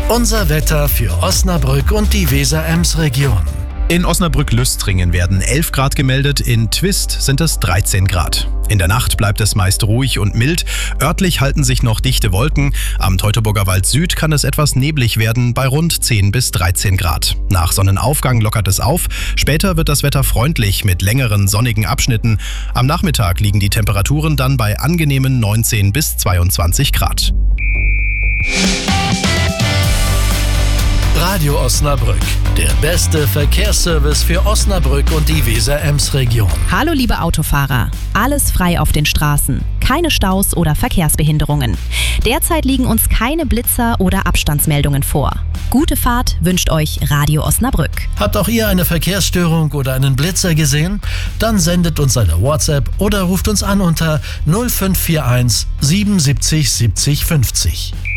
Unser Wetter für Osnabrück und die Weser-Ems-Region. In Osnabrück-Lüstringen werden 11 Grad gemeldet, in Twist sind es 13 Grad. In der Nacht bleibt es meist ruhig und mild, örtlich halten sich noch dichte Wolken. Am Teutoburger Wald Süd kann es etwas neblig werden bei rund 10 bis 13 Grad. Nach Sonnenaufgang lockert es auf, später wird das Wetter freundlich mit längeren sonnigen Abschnitten. Am Nachmittag liegen die Temperaturen dann bei angenehmen 19 bis 22 Grad. Radio Osnabrück, der beste Verkehrsservice für Osnabrück und die Weser-Ems-Region. Hallo liebe Autofahrer, alles frei auf den Straßen, keine Staus oder Verkehrsbehinderungen. Derzeit liegen uns keine Blitzer oder Abstandsmeldungen vor. Gute Fahrt wünscht euch Radio Osnabrück. Habt auch ihr eine Verkehrsstörung oder einen Blitzer gesehen? Dann sendet uns eine WhatsApp oder ruft uns an unter 0541 77 70 50.